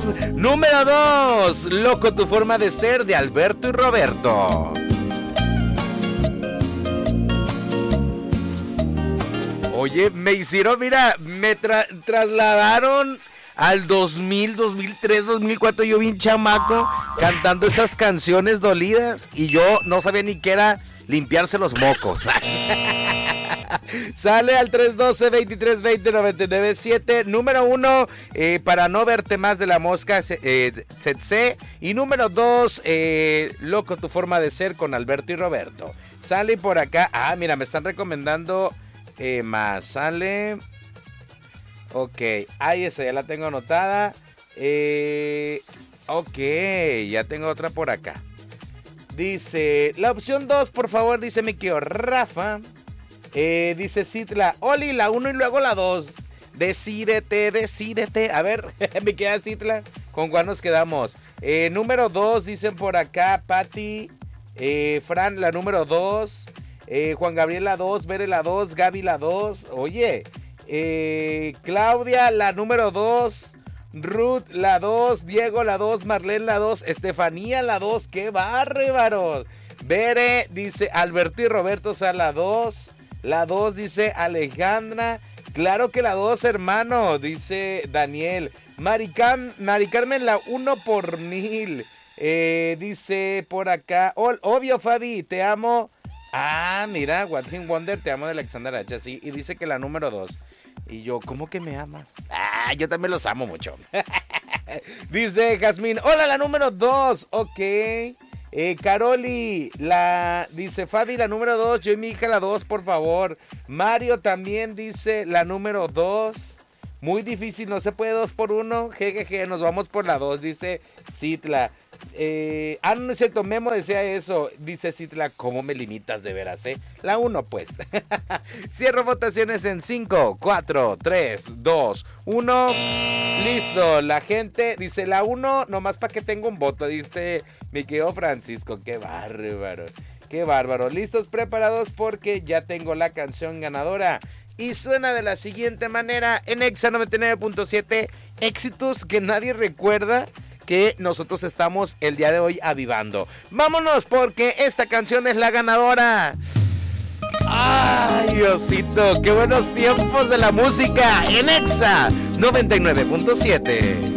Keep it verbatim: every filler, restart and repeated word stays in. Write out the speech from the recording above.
Número dos, Loco tu forma de ser, de Alberto y Roberto. Oye, me hicieron, mira, me tra- trasladaron al dos mil, dos mil tres, dos mil cuatro, yo bien chamaco, cantando esas canciones dolidas y yo no sabía ni qué era limpiarse los mocos. Sale al tres uno dos, veintitrés veinte, noventa y nueve siete. Número uno, eh, Para no verte más, de La Mosca, eh, Tsetse. Y número dos, eh, Loco tu forma de ser, con Alberto y Roberto. Sale por acá. Ah, mira, me están recomendando eh, más. Sale. Ok, ahí esa ya la tengo anotada. Eh, ok, ya tengo otra por acá. Dice, la opción dos, por favor, dice mi querido Rafa. Eh, dice Citla, Oli, la uno y luego la dos. Decídete, decídete. A ver, me queda Citla. ¿Con cuál nos quedamos? Eh, número dos, dicen por acá, Pati. Eh, Fran, la número dos. Eh, Juan Gabriel, la dos. Bere, la dos. Gaby, la dos. Oye, eh, Claudia, la número dos. Ruth, la dos. Diego, la dos. Marlene, la dos. Estefanía, la dos. ¡Qué bárbaros! Bere, dice Alberto y Roberto, o sea, la dos. La dos, dice Alejandra. Claro que la dos, hermano, dice Daniel. Maricam, Mari Carmen, la uno por mil. Eh, dice por acá, oh, obvio, Fabi, te amo. Ah, mira, What Him Wonder, te amo, de Alexander H. Sí, y dice que la número dos. Y yo, ¿cómo que me amas? Ah, yo también los amo mucho. Dice Jazmín, hola, la número dos. Ok. Eh, Caroli, la, dice Fabi, la número dos. Yo y mi hija la dos, por favor. Mario también dice la número dos. Muy difícil, no se puede dos por uno. Jejeje, nos vamos por la dos, dice Citla. Eh, ah, no es cierto, Memo decía eso. Dice Citla, ¿cómo me limitas de veras, eh? La uno, pues. Cierro votaciones en cinco, cuatro, tres, dos, uno. Listo, la gente dice la uno, nomás para que tenga un voto, dice mi querido Francisco. Qué bárbaro, qué bárbaro. Listos, preparados, porque ya tengo la canción ganadora. Y suena de la siguiente manera en Exa noventa y nueve punto siete. Éxitos que nadie recuerda, que nosotros estamos el día de hoy avivando. Vámonos, porque esta canción es la ganadora. ¡Ay, Diosito! ¡Qué buenos tiempos de la música en Exa noventa y nueve punto siete!